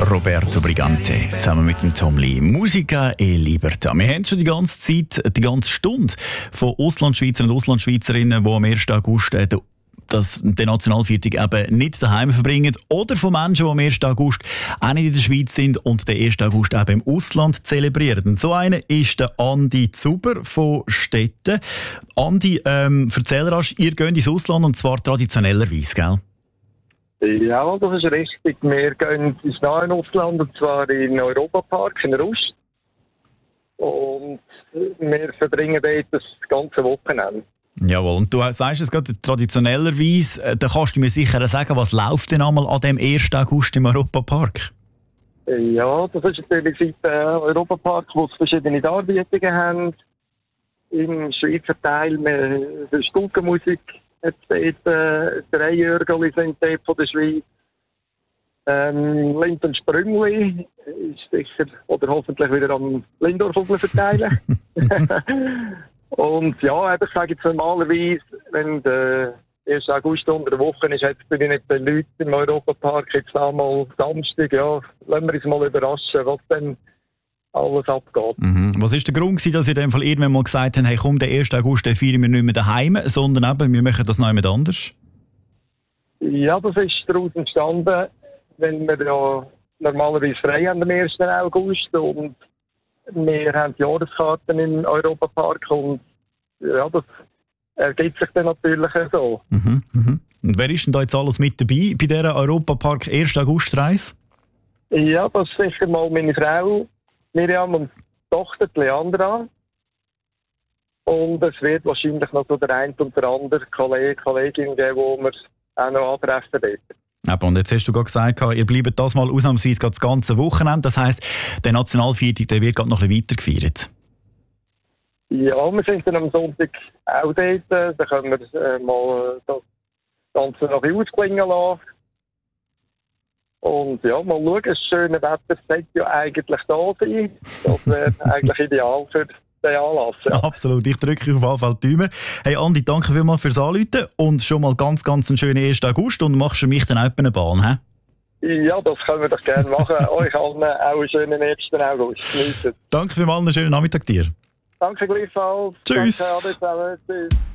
Roberto Brigante zusammen mit dem Tom Lee. Musica e Libertà. Wir haben schon die ganze Zeit, die ganze Stunde von Auslandschweizern und Auslandschweizerinnen, die am 1. August den Nationalviertag eben nicht daheim verbringen, oder von Menschen, die am 1. August auch nicht in der Schweiz sind und den 1. August eben im Ausland zelebrieren. Und so einer ist der Andi Zuber von Stetten. Andi, erzähl rasch, ihr geht ins Ausland und zwar traditionellerweise, gell? Ja, das ist richtig. Wir gehen ins nahe Ausland, und zwar in den Europapark in Rust. Und wir verbringen dort das ganze Wochenende. Jawohl, und du sagst es gerade traditionellerweise, da kannst du mir sicher sagen, was läuft denn einmal an dem 1. August im Europapark? Ja, das ist natürlich seit dem Europapark, wo es verschiedene Darbietungen haben. Im Schweizer Teil, für Stuckenmusik hat es dort 3 Jürgeli sind dort von der Schweiz. Lind und Sprüngli ist sicher, oder hoffentlich wieder am Lindorf verteilen. Und ja, ich sage jetzt normalerweise, wenn der 1. August unter der Woche ist, hat es nicht den Leuten im Europapark jetzt einmal Samstag, ja, lassen wir uns mal überraschen, was dann alles abgeht. Mhm. Was war der Grund, dass ihr in dem Fall irgendwann mal gesagt habt, hey komm, den 1. August feiern wir nicht mehr daheim, sondern eben, wir machen das noch jemand anders? Ja, das ist daraus entstanden, wenn wir ja normalerweise frei haben am 1. August und wir haben Jahreskarten im Europapark und ja, das ergibt sich dann natürlich so. Mhm, mhm. Und wer ist denn da jetzt alles mit dabei bei dieser Europapark 1. August-Reise? Ja, das ist sicher mal meine Frau Miriam und Tochter Leandra. Und es wird wahrscheinlich noch so der eine und der andere Kollegin geben, wo wir auch noch antreffen werden. Und jetzt hast du gerade gesagt, ihr bleibt das mal ausnahmsweise das ganze Wochenende. Das heisst, der Nationalviertag der wird gerade noch ein bisschen weiter gefeiert. Ja, wir sind dann am Sonntag auch dort. Da können wir mal das Ganze noch ein bisschen ausklingen lassen. Und ja, mal schauen, das schöne Wetter sollte ja eigentlich da sein. Das wäre eigentlich ideal für den Anlass. Ja. Absolut, ich drücke auf jeden Fall die Daumen. Hey Andi, danke vielmals fürs Anrufen und schon mal ganz einen schönen 1. August und machst für mich dann auch eine Bahn, he? Ja, das können wir doch gerne machen. Euch allen auch einen schönen 1. August. Geniessen. Danke vielmals, einen schönen Nachmittag dir. Danke gleichfalls. Tschüss. Danke, alle zusammen. Tschüss.